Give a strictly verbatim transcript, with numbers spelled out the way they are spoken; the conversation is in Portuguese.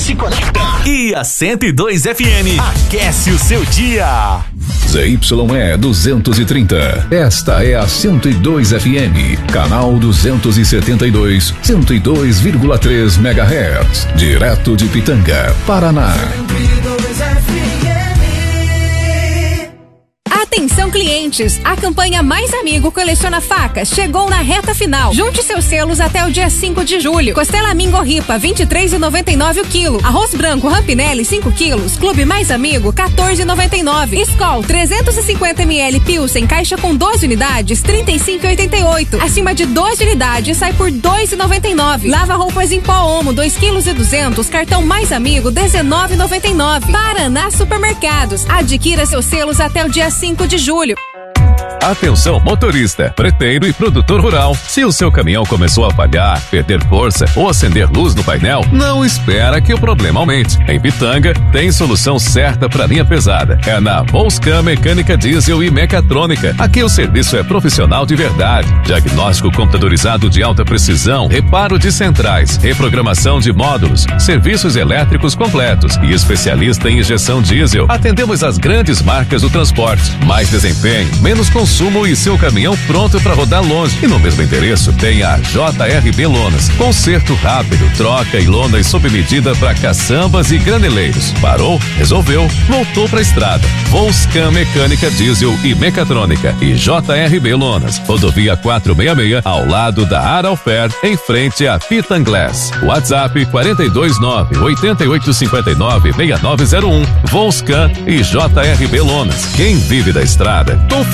se conecta. E a cento e dois F M aquece o seu dia. Z Y E duzentos e trinta. Esta é a cento e dois F M, canal duzentos e setenta e dois, cento e dois vírgula três megahertz, direto de Pitanga, Paraná. Atenção clientes, a campanha Mais Amigo Coleciona Facas chegou na reta final. Junte seus selos até o dia cinco de julho. Costela Mingo Ripa, vinte e três reais e noventa e nove centavos o quilo. Arroz branco Rampinelli, cinco quilos. Clube Mais Amigo, quatorze reais e noventa e nove centavos. Skol, trezentos e cinquenta mililitros Pilsen, caixa com doze unidades, trinta e cinco reais e oitenta e oito centavos. Acima de doze unidades, sai por dois reais e noventa e nove centavos. Lava roupas em pó Omo, dois quilos e duzentos. Cartão Mais Amigo, dezenove reais e noventa e nove centavos. Paraná Supermercados. Adquira seus selos até o dia cinco de julho. Atenção motorista, preteiro e produtor rural. Se o seu caminhão começou a falhar, perder força ou acender luz no painel, não espera que o problema aumente. Em Pitanga, tem solução certa para linha pesada. É na Volscan Mecânica Diesel e Mecatrônica. Aqui o serviço é profissional de verdade. Diagnóstico computadorizado de alta precisão, reparo de centrais, reprogramação de módulos, serviços elétricos completos e especialista em injeção diesel. Atendemos as grandes marcas do transporte. Mais desempenho, menos consumo e seu caminhão pronto para rodar longe. E no mesmo endereço tem a J R B Lonas. Conserto rápido, troca e lonas sob medida para caçambas e graneleiros. Parou, resolveu, voltou para a estrada. Volscan Mecânica Diesel e Mecatrônica e J R B Lonas. Rodovia quatrocentos e sessenta e seis, ao lado da Aralfer, em frente a Pitanglass. WhatsApp quatro dois nove, oito oito cinco nove, seis nove zero um. Volscan e J R B Lonas. Quem vive da estrada, confia.